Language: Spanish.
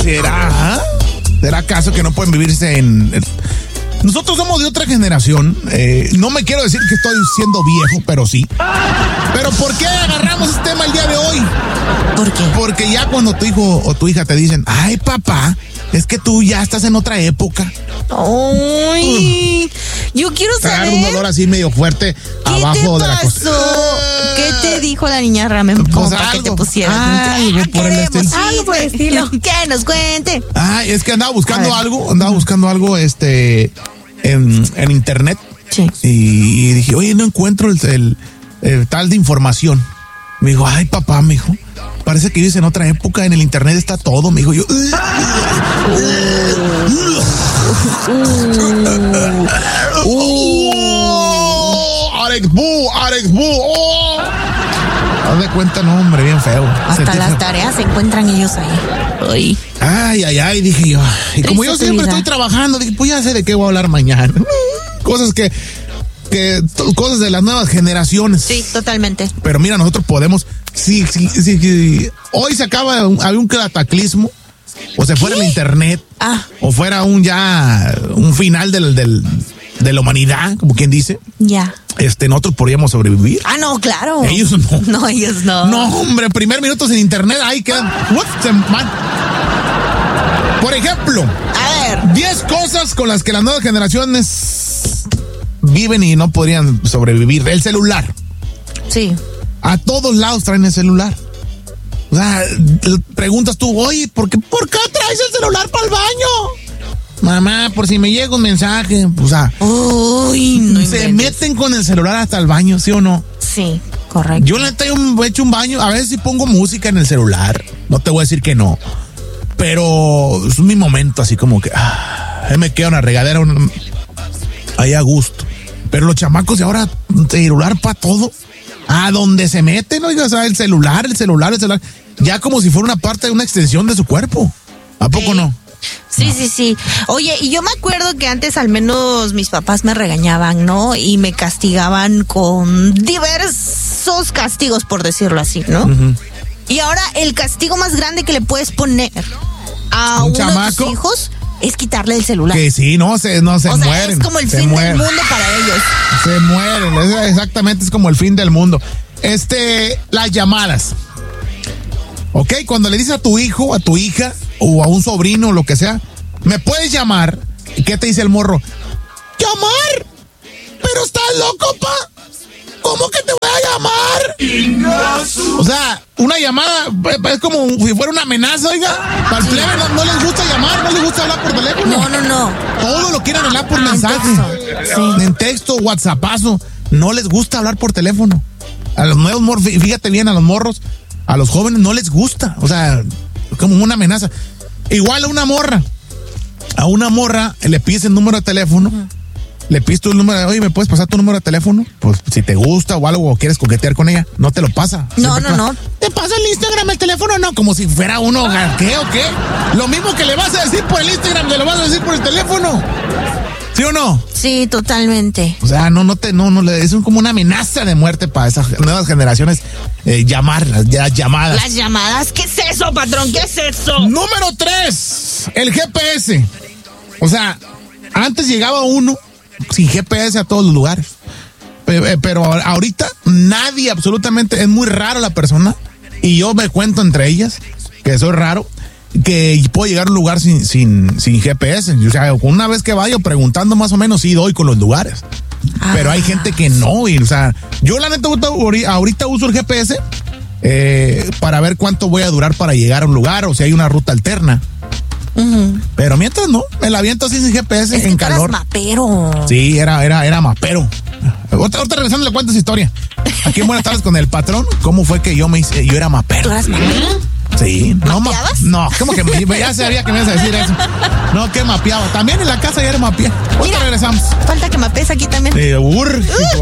¿Será? ¿Será acaso que no pueden vivirse en... Nosotros somos de otra generación. No me quiero decir que estoy siendo viejo, pero sí. Pero ¿por qué agarramos este tema el día de hoy? ¿Por qué? Porque ya cuando tu hijo o tu hija te dicen, ay, papá, es que tú ya estás en otra época. Ay, yo quiero Te agarra saber. un dolor así medio fuerte abajo de la costilla. ¿Qué te dijo la niña Ramen? Como para que te pusieras. Algo por el estilo. Algo por el estilo. Que nos cuente. Ay, es que andaba buscando algo, en internet. Sí. Y dije, oye, no encuentro el tal de información. Me dijo, ay, papá, me dijo, parece que vives en otra época, en el internet está todo, me dijo yo. Arexbu. Haz de cuenta, no, hombre, bien feo. Hasta las tareas se encuentran ellos ahí. Ay, dije yo. Y como yo siempre estoy trabajando, dije, pues ya sé de qué voy a hablar mañana. Cosas cosas de las nuevas generaciones. Sí, totalmente. Pero mira, nosotros podemos, si hoy se acaba, había un cataclismo, o se fuera el internet, o fuera un final de la humanidad, como quien dice. Ya. Nosotros podríamos sobrevivir. No, claro. Ellos no. No, ellos no. No, hombre, primer minuto sin internet, ahí quedan. Por ejemplo, A ver. 10 cosas con las que las nuevas generaciones viven y no podrían sobrevivir. El celular. Sí. A todos lados traen el celular. O sea, preguntas tú, oye, ¿por qué traes el celular para el baño? Mamá, por si me llega un mensaje. O sea, uy, no se inventes. meten con el celular hasta el baño, ¿sí o no? Sí, correcto. Yo la neta he hecho un baño, a veces sí pongo música en el celular. No te voy a decir que no. Pero es mi momento, así como que me queda una regadera ahí a gusto. Pero los chamacos de ahora, celular para todo. A donde se meten, oiga, o sea, el celular. Ya como si fuera una parte de una extensión de su cuerpo. ¿A poco no? Sí. Oye, y yo me acuerdo que antes al menos mis papás me regañaban, ¿no? Y me castigaban con diversos castigos, por decirlo así, ¿no? Uh-huh. Y ahora el castigo más grande que le puedes poner a uno de tus hijos es quitarle el celular. Que sí, no se mueren. Es como el fin del mundo para ellos. Se mueren, exactamente, es como el fin del mundo. Las llamadas. Ok, cuando le dices a tu hijo, a tu hija, o a un sobrino, o lo que sea, me puedes llamar. ¿Y qué te dice el morro? ¿Llamar? ¿Pero estás loco, pa? ¿Cómo que te voy a llamar? O sea, una llamada es como si fuera una amenaza, oiga. Para el plebe no les gusta llamar, no les gusta hablar por teléfono. No. Todo lo quieren hablar por mensaje. En texto, WhatsAppazo. No les gusta hablar por teléfono. A los nuevos morros, fíjate bien, a los morros, a los jóvenes no les gusta. O sea, como una amenaza. Igual a una morra le pides el número de teléfono. Le pides tu número, oye, ¿me puedes pasar tu número de teléfono? Pues si te gusta o algo o quieres coquetear con ella, no te lo pasa. No. ¿Te pasa el Instagram, el teléfono? No, como si fuera uno, ¿qué o qué? Lo mismo que le vas a decir por el Instagram, te lo vas a decir por el teléfono. ¿Sí o no? Sí, totalmente. O sea, es como una amenaza de muerte para esas nuevas generaciones. Llamadas. Las llamadas, ¿qué es eso, patrón? ¿Qué es eso? Número 3, el GPS. O sea, antes llegaba uno sin GPS a todos los lugares. Pero ahorita nadie, absolutamente, es muy raro la persona, y yo me cuento entre ellas, que soy raro, que puedo llegar a un lugar sin GPS. O sea, una vez que vaya preguntando más o menos, sí doy con los lugares. Pero hay gente que no, y, o sea, yo la neta ahorita uso el GPS para ver cuánto voy a durar para llegar a un lugar, o si hay una ruta alterna. Uh-huh. Pero mientras no, me la aviento así sin GPS, es en que calor. Eras mapero. Sí, era mapero. Ahorita regresando le cuento esa historia. Aquí en Buenas Tardes con el patrón, ¿cómo fue que yo era mapero? ¿Tú eras mapero? Sí. ¿Mapeabas? No, ¿cómo que ya sabía que me ibas a decir eso? No, que mapeaba. También en la casa ya era mapeado. Ahorita regresamos. Falta que mapees aquí también.